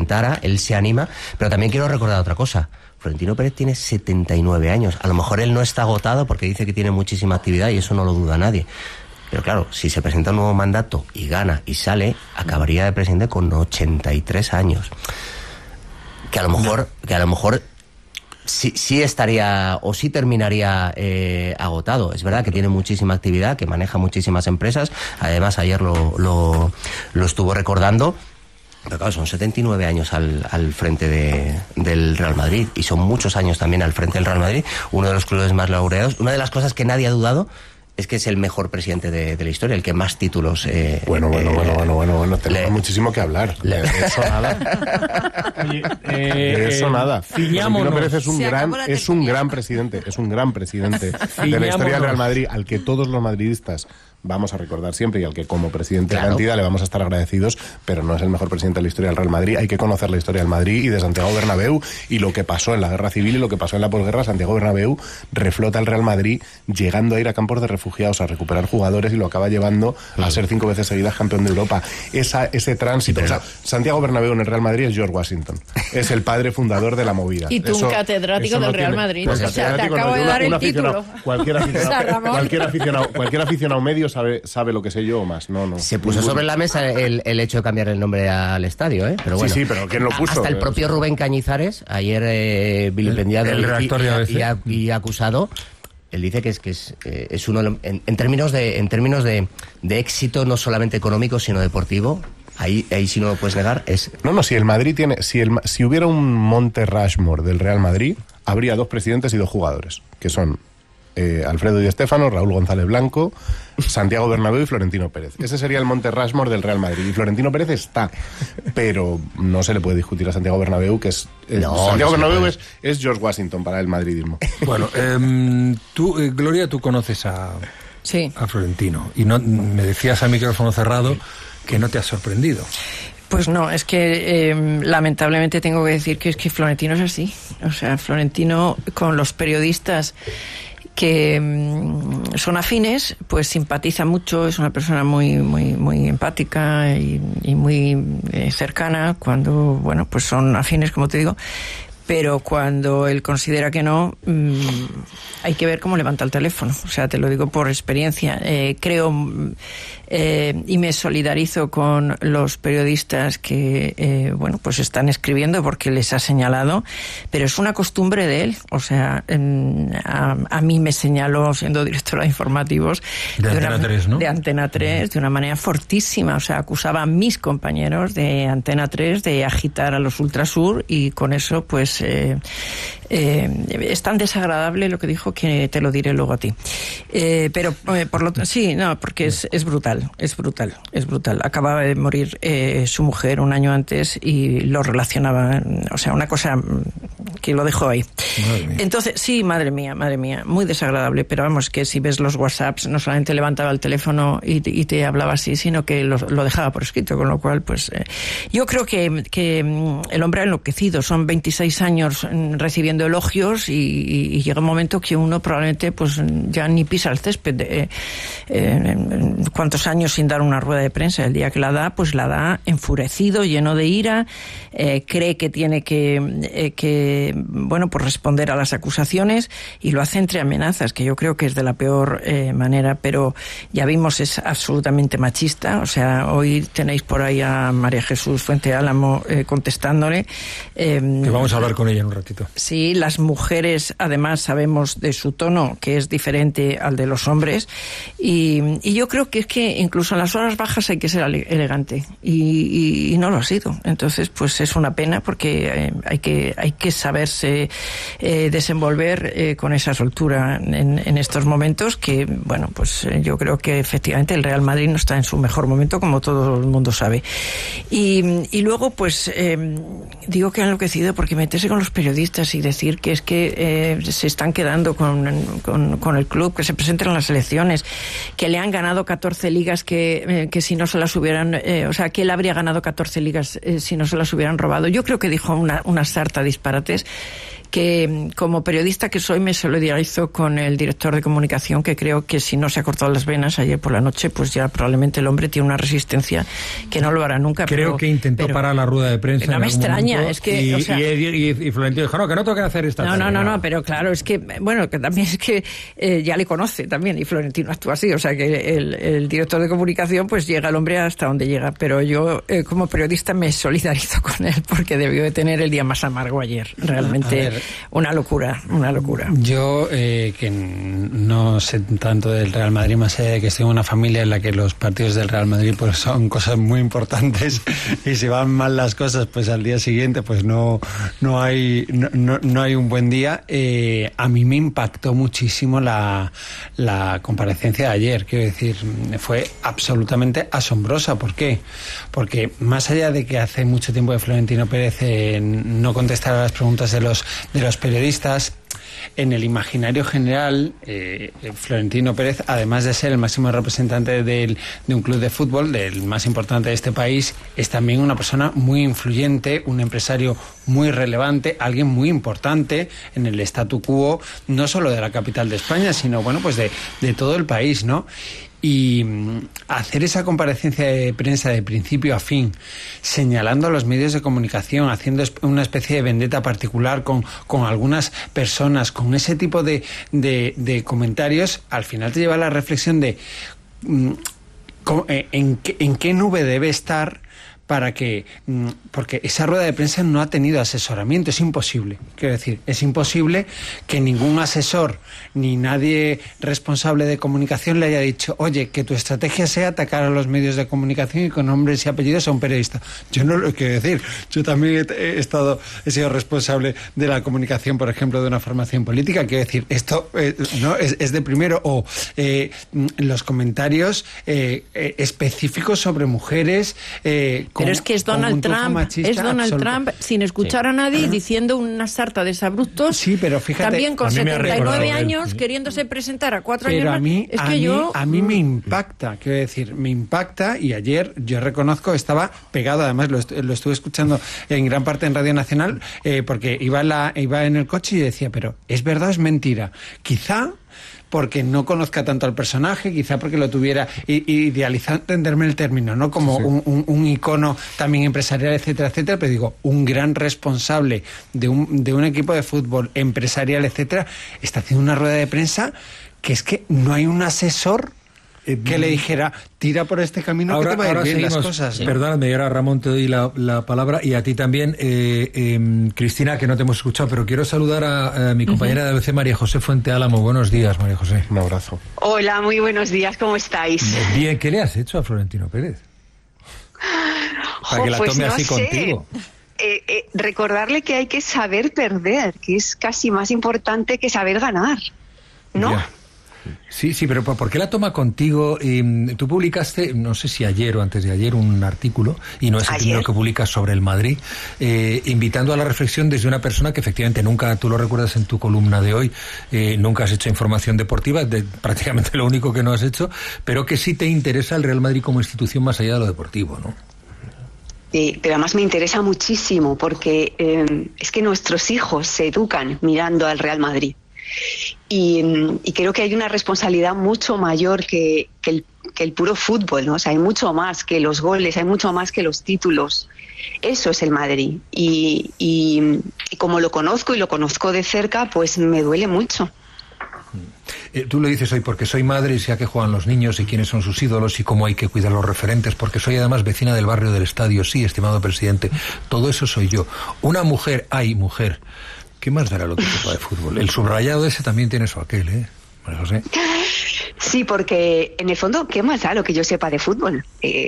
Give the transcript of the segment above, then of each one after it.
presentara, él se anima, pero también quiero recordar otra cosa. Florentino Pérez tiene 79 años. A lo mejor él no está agotado porque dice que tiene muchísima actividad y eso no lo duda nadie. Pero claro, si se presenta un nuevo mandato y gana y sale, acabaría de presidente con 83 años. Que a lo mejor sí estaría o sí terminaría agotado. Es verdad que tiene muchísima actividad, que maneja muchísimas empresas. Además, ayer lo estuvo recordando. Pero claro, son 79 años al frente del Real Madrid, y son muchos años también al frente del Real Madrid, uno de los clubes más laureados. Una de las cosas que nadie ha dudado es que es el mejor presidente de la historia, el que más títulos... Bueno, tenemos muchísimo que hablar. De eso nada. Oye, de eso nada. Florentino Pérez es un gran presidente de la historia del Real Madrid, al que todos los madridistas vamos a recordar siempre y al que como presidente de la entidad le vamos a estar agradecidos, pero no es el mejor presidente de la historia del Real Madrid. Hay que conocer la historia del Madrid y de Santiago Bernabéu y lo que pasó en la Guerra Civil y lo que pasó en la posguerra. Santiago Bernabéu reflota el Real Madrid llegando a ir a campos de refugiados a recuperar jugadores y lo acaba llevando a ser 5 veces seguidas campeón de Europa. Ese tránsito, Santiago Bernabéu en el Real Madrid es George Washington, es el padre fundador de la movida. Y tú un catedrático del Real Madrid. Pues o sea, te acabo de dar el título. Cualquier aficionado medio sabe lo que sé yo o más. No. Se puso sobre la mesa el hecho de cambiar el nombre al estadio, ¿eh? Pero bueno, sí, pero ¿quién lo puso? Hasta el propio Rubén Cañizares, ayer vilipendiado y acusado. Él dice que es uno en términos de éxito, no solamente económico sino deportivo. Ahí sí no lo puedes negar. Si el Madrid tiene, si hubiera un Monte Rushmore del Real Madrid, habría 2 presidentes y 2 jugadores, que son Alfredo Di Stéfano, Raúl González Blanco, Santiago Bernabéu y Florentino Pérez. Ese sería el Monte Rushmore del Real Madrid. Y Florentino Pérez está, pero no se le puede discutir a Santiago Bernabéu, que es... Santiago Bernabéu es George Washington para el madridismo. Bueno, tú, Gloria, tú conoces a Florentino. Y no me decías a micrófono cerrado que no te has sorprendido. Pues no, es que lamentablemente tengo que decir que es que Florentino es así. O sea, Florentino con los periodistas que son afines, pues simpatiza mucho, es una persona muy empática y muy cercana cuando, bueno, pues son afines, como te digo, pero cuando él considera que no, hay que ver cómo levanta el teléfono. O sea, te lo digo por experiencia. Creo y me solidarizo con los periodistas que, bueno, pues están escribiendo porque les ha señalado, pero es una costumbre de él. O sea, a mí me señaló, siendo directora de informativos, de Antena 3, ¿no? De Antena 3, de una manera fortísima. O sea, acusaba a mis compañeros de Antena 3 de agitar a los Ultrasur, y con eso, pues, es tan desagradable lo que dijo que te lo diré luego a ti. Pero por lo sí, no, porque es brutal. Acababa de morir su mujer un año antes y lo relacionaba, o sea, una cosa que lo dejó ahí. Entonces, sí, madre mía, muy desagradable, pero vamos, que si ves los WhatsApps, no solamente levantaba el teléfono y te hablaba así, sino que lo dejaba por escrito, con lo cual, pues, yo creo que el hombre ha enloquecido. Son 26 años recibiendo elogios y llega un momento que uno probablemente, pues, ya ni pisa el césped. ¿Cuántos años sin dar una rueda de prensa? El día que la da, pues la da enfurecido, lleno de ira, cree que tiene que bueno, pues responder a las acusaciones, y lo hace entre amenazas, que yo creo que es de la peor manera, pero ya vimos, es absolutamente machista. O sea, hoy tenéis por ahí a María Jesús Fuente Álamo contestándole. Que vamos a hablar con ella en un ratito. Sí, las mujeres, además, sabemos de su tono, que es diferente al de los hombres, y yo creo que es que incluso en las horas bajas hay que ser elegante, y no lo ha sido. Entonces, pues es una pena, porque hay que saberse desenvolver con esa soltura en estos momentos, que, bueno, pues yo creo que efectivamente el Real Madrid no está en su mejor momento, como todo el mundo sabe. Y luego, pues, digo que ha enloquecido porque meterse con los periodistas y decir que es que se están quedando con el club, que se presenten en las elecciones, que le han ganado 14 ligas que si no se las hubieran, o sea, que él habría ganado 14 ligas si no se las hubieran robado. Yo creo que dijo una sarta de disparates que como periodista que soy me solidarizo con el director de comunicación, que creo que si no se ha cortado las venas ayer por la noche, pues ya probablemente el hombre tiene una resistencia que no lo hará nunca. Creo que intentó parar la rueda de prensa. No me extraña, es que... Y Florentino dijo, no, que no tengo que hacer esta tarde. No, pero claro, es que, bueno, que también es que ya le conoce también, y Florentino actúa así, o sea que el director de comunicación pues llega el hombre hasta donde llega, pero yo como periodista me solidarizo con él porque debió de tener el día más amargo ayer, realmente una locura. Yo, que no sé tanto del Real Madrid, más allá de que estoy en una familia en la que los partidos del Real Madrid pues son cosas muy importantes y si van mal las cosas pues al día siguiente pues no hay un buen día. A mí me impactó muchísimo la comparecencia de ayer, quiero decir, fue absolutamente asombrosa. ¿Por qué? Porque más allá de que hace mucho tiempo que Florentino Pérez no contestara las preguntas de los periodistas, en el imaginario general, Florentino Pérez, además de ser el máximo representante de un club de fútbol, del más importante de este país, es también una persona muy influyente, un empresario muy relevante, alguien muy importante en el statu quo, no solo de la capital de España, sino bueno, pues de todo el país, ¿no? Y hacer esa comparecencia de prensa de principio a fin, señalando a los medios de comunicación, haciendo una especie de vendetta particular con algunas personas, con ese tipo de comentarios, al final te lleva a la reflexión de en qué nube debe estar para que... Porque esa rueda de prensa no ha tenido asesoramiento, es imposible. Quiero decir, es imposible que ningún asesor ni nadie responsable de comunicación le haya dicho, oye, que tu estrategia sea atacar a los medios de comunicación y con nombres y apellidos a un periodista. Yo no lo quiero decir. Yo también he sido responsable de la comunicación, por ejemplo, de una formación política. Quiero decir, esto no es de primero. O los comentarios específicos sobre mujeres... Pero es que es Donald Trump, sin escuchar a nadie, diciendo una sarta de exabruptos. Sí, pero fíjate, también con 79 años, queriéndose presentar a 4 años. Pero a mí me impacta, quiero decir, me impacta, y ayer yo reconozco estaba pegado, además lo estuve escuchando en gran parte en Radio Nacional, porque iba en el coche y decía, pero ¿es verdad o es mentira? Quizá porque no conozca tanto al personaje, quizá porque lo tuviera idealizado, entenderme el término, ¿no? Como un icono también empresarial, etcétera, etcétera, pero digo, un gran responsable de un equipo de fútbol empresarial, etcétera, está haciendo una rueda de prensa que es que no hay un asesor que le dijera, tira por este camino, ahora, que te va a ir bien las cosas. Sí. Perdóname, ahora Ramón te doy la palabra, y a ti también, Cristina, que no te hemos escuchado, pero quiero saludar a mi compañera de ABC, María José Fuente Álamo. Buenos días, María José. Un abrazo. Hola, muy buenos días, ¿cómo estáis? Bien, ¿qué le has hecho a Florentino Pérez? Para que la tome así contigo. Recordarle que hay que saber perder, que es casi más importante que saber ganar, ¿no? Ya. Sí, pero ¿por qué la toma contigo? Tú publicaste, no sé si ayer o antes de ayer, un artículo, y no es el primero que publicas, sobre el Madrid, invitando a la reflexión desde una persona que efectivamente nunca, tú lo recuerdas en tu columna de hoy, nunca has hecho información deportiva, prácticamente lo único que no has hecho, pero que sí te interesa el Real Madrid como institución más allá de lo deportivo, ¿no? Sí, pero además me interesa muchísimo porque es que nuestros hijos se educan mirando al Real Madrid. Y creo que hay una responsabilidad mucho mayor que el puro fútbol, ¿no? O sea, hay mucho más que los goles, hay mucho más que los títulos. Eso es el Madrid. Y como lo conozco y lo conozco de cerca, pues me duele mucho. Tú lo dices hoy porque soy madre y sé a qué juegan los niños y quiénes son sus ídolos y cómo hay que cuidar los referentes, porque soy además vecina del barrio del Estadio. Sí, estimado presidente, todo eso soy yo. Una mujer, mujer. ¿Qué más dará lo que sepa de fútbol? El subrayado ese también tiene su aquel, ¿eh? María José. Sí, porque en el fondo, ¿qué más da lo que yo sepa de fútbol?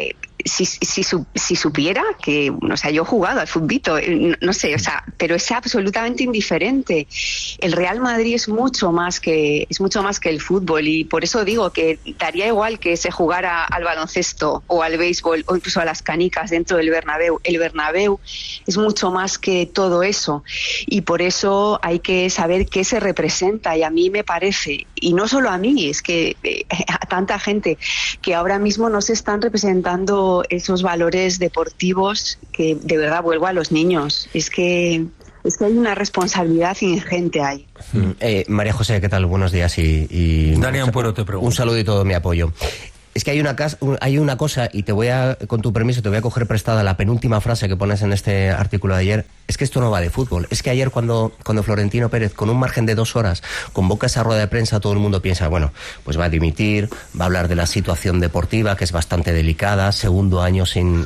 Si supiera que, o sea, yo he jugado al futbito, no sé, o sea, pero es absolutamente indiferente. El Real Madrid es mucho más que el fútbol, y por eso digo que daría igual que se jugara al baloncesto o al béisbol o incluso a las canicas dentro del Bernabéu. El Bernabéu es mucho más que todo eso, y por eso hay que saber qué se representa, y a mí me parece, y no solo a mí, es que a tanta gente, que ahora mismo no se están representando esos valores deportivos que de verdad, vuelvo a los niños, es que Es que hay una responsabilidad ingente ahí. María José, ¿qué tal? Buenos días y Dani Ampuero te pregunto. Un saludo y todo mi apoyo. Es que hay una cosa, y con tu permiso, te voy a coger prestada la penúltima frase que pones en este artículo de ayer. Es que esto no va de fútbol. Es que ayer cuando Florentino Pérez, con un margen de 2 horas, convoca esa rueda de prensa, todo el mundo piensa, bueno, pues va a dimitir, va a hablar de la situación deportiva, que es bastante delicada, segundo año sin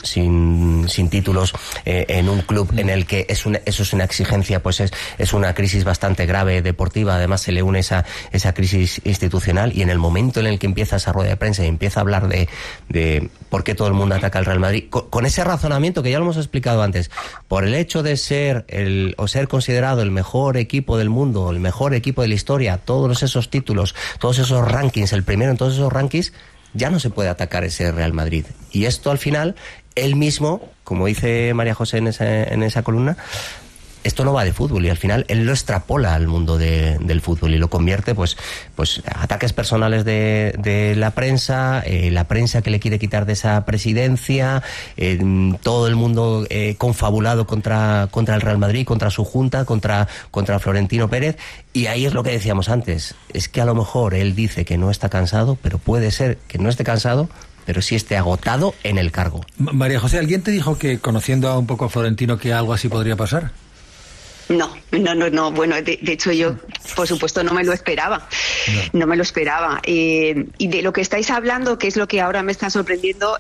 títulos en un club en el que eso es una exigencia, pues es una crisis bastante grave deportiva. Además se le une esa crisis institucional, y en el momento en el que empieza esa rueda de prensa y empieza a hablar de por qué todo el mundo ataca al Real Madrid, con ese razonamiento que ya lo hemos explicado antes, por el hecho de ser considerado el mejor equipo del mundo, el mejor equipo de la historia, todos esos títulos, todos esos rankings, el primero en todos esos rankings, ya no se puede atacar ese Real Madrid. Y esto al final, él mismo, como dice María José en esa columna, esto no va de fútbol, y al final él lo extrapola al mundo del fútbol y lo convierte pues ataques personales de la prensa que le quiere quitar de esa presidencia, todo el mundo confabulado contra el Real Madrid, contra su junta, contra Florentino Pérez. Y ahí es lo que decíamos antes, es que a lo mejor él dice que no está cansado, pero puede ser que no esté cansado, pero sí esté agotado en el cargo. María José, ¿alguien te dijo que, conociendo un poco a Florentino, que algo así podría pasar? No. Bueno, de hecho yo, por supuesto, no me lo esperaba. No me lo esperaba. Y de lo que estáis hablando, que es lo que ahora me está sorprendiendo,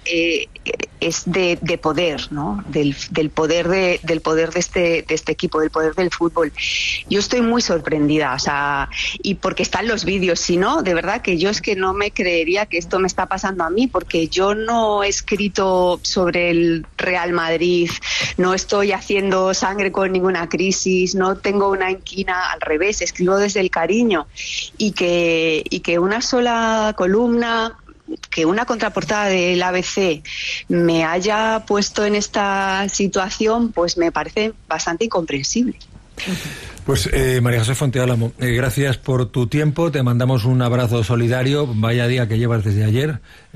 es de poder, ¿no? Del poder de este equipo, del poder del fútbol. Yo estoy muy sorprendida, o sea, y porque están los vídeos, si no, de verdad que yo es que no me creería que esto me está pasando a mí, porque yo no he escrito sobre el Real Madrid, no estoy haciendo sangre con ninguna crisis, no tengo una inquina, al revés, escribo desde el cariño, y que una sola columna, que una contraportada del ABC me haya puesto en esta situación, pues me parece bastante incomprensible. Pues María José Fonteálamo, gracias por tu tiempo, te mandamos un abrazo solidario, vaya día que llevas desde ayer.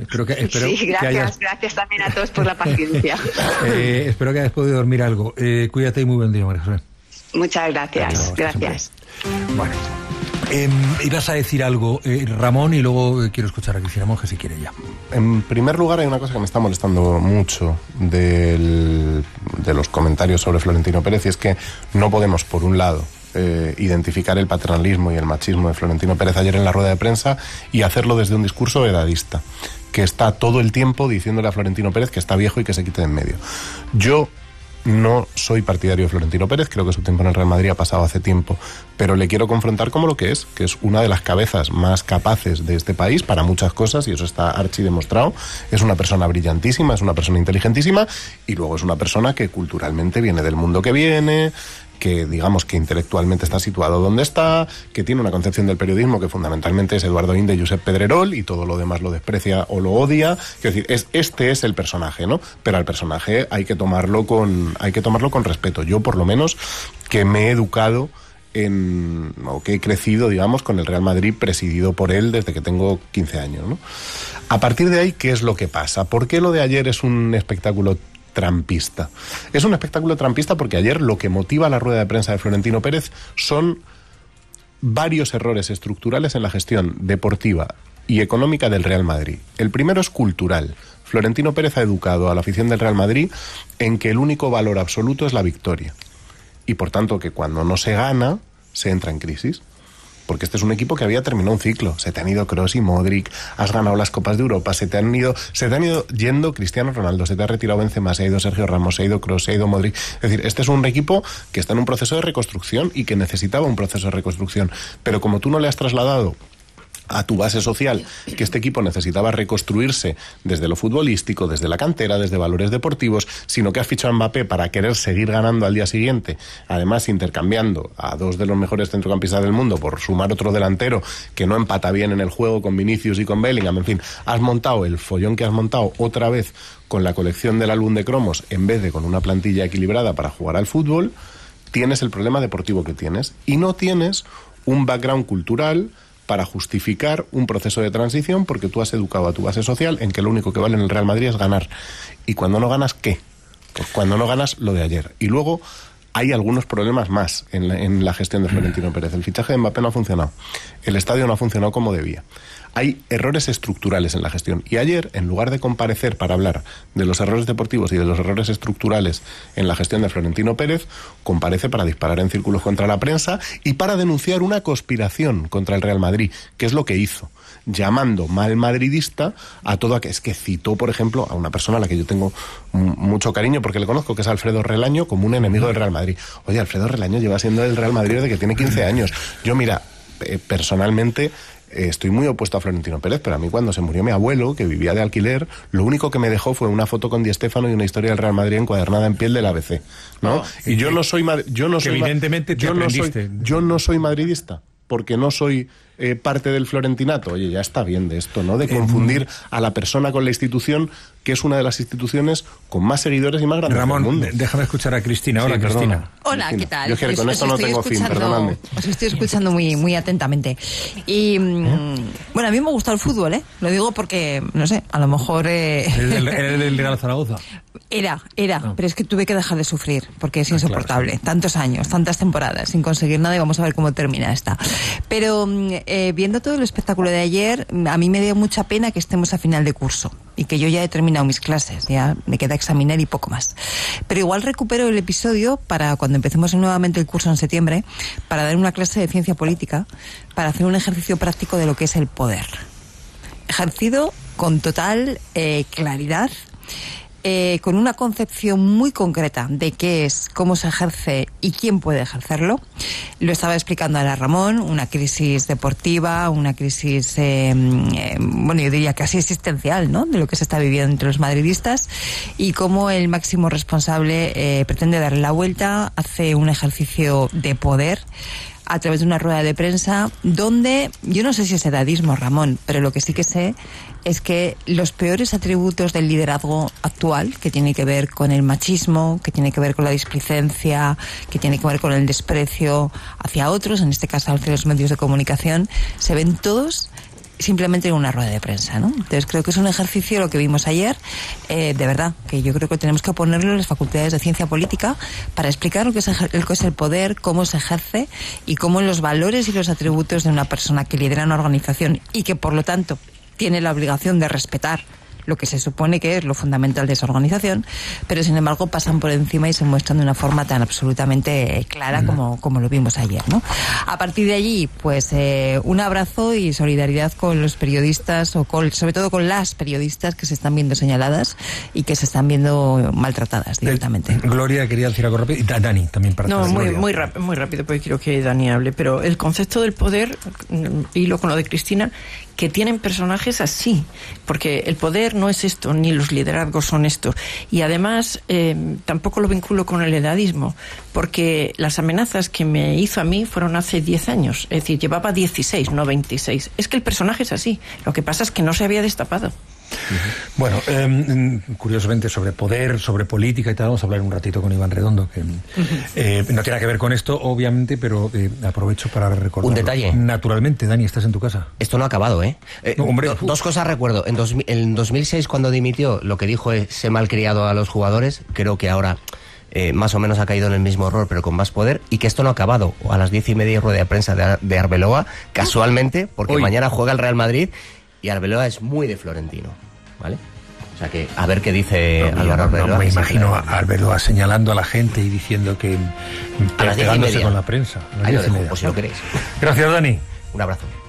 Gracias también a todos por la paciencia. Espero que hayas podido dormir algo. Cuídate y muy buen día, María José. Muchas gracias. Gracias. Bueno, ibas a decir algo, Ramón, y luego quiero escuchar a Cristina Monge si quiere ya. En primer lugar, hay una cosa que me está molestando mucho de los comentarios sobre Florentino Pérez, y es que no podemos, por un lado, identificar el paternalismo y el machismo de Florentino Pérez ayer en la rueda de prensa y hacerlo desde un discurso edadista, que está todo el tiempo diciéndole a Florentino Pérez que está viejo y que se quite de en medio. Yo no soy partidario de Florentino Pérez, creo que su tiempo en el Real Madrid ha pasado hace tiempo, pero le quiero confrontar como lo que es una de las cabezas más capaces de este país para muchas cosas, y eso está archi demostrado. Es una persona brillantísima, es una persona inteligentísima, y luego es una persona que culturalmente viene del mundo que viene, que digamos que intelectualmente está situado donde está, que tiene una concepción del periodismo que fundamentalmente es Eduardo Inde y Josep Pedrerol, y todo lo demás lo desprecia o lo odia. Es decir, este es el personaje, ¿no? Pero al personaje hay que tomarlo con respeto. Yo, por lo menos, que me he educado o que he crecido, digamos, con el Real Madrid presidido por él desde que tengo 15 años, ¿no? A partir de ahí, ¿qué es lo que pasa? ¿Por qué lo de ayer es un espectáculo trampista? Es un espectáculo trampista porque ayer lo que motiva la rueda de prensa de Florentino Pérez son varios errores estructurales en la gestión deportiva y económica del Real Madrid. El primero es cultural. Florentino Pérez ha educado a la afición del Real Madrid en que el único valor absoluto es la victoria, y por tanto que cuando no se gana se entra en crisis. Porque este es un equipo que había terminado un ciclo. Se te han ido Kroos y Modric, has ganado las Copas de Europa, se te han ido yendo Cristiano Ronaldo, se te ha retirado Benzema, se ha ido Sergio Ramos, se ha ido Kroos, se ha ido Modric. Es decir, este es un equipo que está en un proceso de reconstrucción y que necesitaba un proceso de reconstrucción. Pero como tú no le has trasladado a tu base social que este equipo necesitaba reconstruirse desde lo futbolístico, desde la cantera, desde valores deportivos, sino que has fichado a Mbappé para querer seguir ganando al día siguiente, además intercambiando a dos de los mejores centrocampistas del mundo por sumar otro delantero que no empata bien en el juego con Vinicius y con Bellingham. En fin, has montado el follón que has montado otra vez con la colección del álbum de cromos en vez de con una plantilla equilibrada para jugar al fútbol. Tienes el problema deportivo que tienes y no tienes un background cultural para justificar un proceso de transición, porque tú has educado a tu base social en que lo único que vale en el Real Madrid es ganar. Y cuando no ganas, ¿qué? Pues cuando no ganas, lo de ayer. Y luego hay algunos problemas más en la gestión de Florentino Pérez. El fichaje de Mbappé no ha funcionado. El estadio no ha funcionado como debía. Hay errores estructurales en la gestión. Y ayer, en lugar de comparecer para hablar de los errores deportivos y de los errores estructurales en la gestión de Florentino Pérez, comparece para disparar en círculos contra la prensa y para denunciar una conspiración contra el Real Madrid, que es lo que hizo, llamando mal madridista a todo aquel. Es que citó, por ejemplo, a una persona a la que yo tengo mucho cariño porque le conozco, que es Alfredo Relaño, como un enemigo del Real Madrid. Oye, Alfredo Relaño lleva siendo del Real Madrid desde que tiene 15 años. Yo, mira, personalmente estoy muy opuesto a Florentino Pérez, pero a mí cuando se murió mi abuelo, que vivía de alquiler, lo único que me dejó fue una foto con Di Stéfano y una historia del Real Madrid encuadernada en piel del ABC, ¿no? Y yo no soy madridista, porque no soy parte del florentinato. Oye, ya está bien de esto, ¿no? De confundir a la persona con la institución, que es una de las instituciones con más seguidores y más grandes del mundo. Ramón, déjame escuchar a Cristina. Hola, Cristina. Hola, ¿qué tal? Yo con esto no tengo fin, perdonadme. Os estoy escuchando muy atentamente. Y, bueno, a mí me gusta el fútbol, ¿eh? Lo digo porque, no sé, a lo mejor... ¿Eres del Real Zaragoza? Era, pero es que tuve que dejar de sufrir, porque es insoportable. Claro, sí. Tantos años, tantas temporadas, sin conseguir nada, y vamos a ver cómo termina esta. Pero viendo todo el espectáculo de ayer, a mí me dio mucha pena que estemos a final de curso y que yo ya he terminado mis clases, ya me queda examinar y poco más. Pero igual recupero el episodio para cuando empecemos nuevamente el curso en septiembre, para dar una clase de ciencia política, para hacer un ejercicio práctico de lo que es el poder. Ejercido con total claridad, con una concepción muy concreta de qué es, cómo se ejerce y quién puede ejercerlo. Lo estaba explicando ahora Ramón, una crisis deportiva, una crisis, bueno, yo diría casi existencial, ¿no?, de lo que se está viviendo entre los madridistas, y cómo el máximo responsable pretende darle la vuelta, hace un ejercicio de poder a través de una rueda de prensa donde, yo no sé si es edadismo, Ramón, pero lo que sí que sé es que los peores atributos del liderazgo actual, que tiene que ver con el machismo, que tiene que ver con la displicencia, que tiene que ver con el desprecio hacia otros, en este caso hacia los medios de comunicación, se ven todos simplemente en una rueda de prensa, ¿no? Entonces creo que es un ejercicio lo que vimos ayer, de verdad, que yo creo que tenemos que ponerlo en las facultades de ciencia política para explicar lo que es el poder, cómo se ejerce y cómo los valores y los atributos de una persona que lidera una organización y que por lo tanto tiene la obligación de respetar lo que se supone que es lo fundamental de esa organización, pero sin embargo pasan por encima y se muestran de una forma tan absolutamente clara como lo vimos ayer, ¿no? A partir de allí, pues un abrazo y solidaridad con los periodistas, sobre todo con las periodistas que se están viendo señaladas y que se están viendo maltratadas directamente. Gloria, quería decir algo rápido. Y Dani, también para No, muy rápido, porque quiero que Dani hable, pero el concepto del poder, hilo con lo de Cristina, que tienen personajes así, porque el poder no es esto, ni los liderazgos son esto. Y además, tampoco lo vinculo con el edadismo, porque las amenazas que me hizo a mí fueron hace 10 años, es decir, llevaba 16, no 26. Es que el personaje es así, lo que pasa es que no se había destapado. Bueno, curiosamente sobre poder, sobre política y tal, vamos a hablar un ratito con Iván Redondo, que no tiene que ver con esto, obviamente, pero aprovecho para recordar. Un detalle. Naturalmente, Dani, estás en tu casa. Esto no ha acabado, ¿eh? No, hombre, dos cosas recuerdo. En 2006, cuando dimitió, lo que dijo es: se malcriado a los jugadores. Creo que ahora más o menos ha caído en el mismo error, pero con más poder, y que esto no ha acabado. A las 10:30 rueda de prensa de Arbeloa, casualmente, porque hoy mañana juega el Real Madrid, y Arbeloa es muy de Florentino, ¿vale? O sea que, a ver qué dice Álvaro Arbeloa. No me imagino a Arbeloa señalando a la gente y diciendo que... a las 10:30. Con la prensa. Ahí lo dejo, pues si lo queréis. Gracias, Dani. Un abrazo.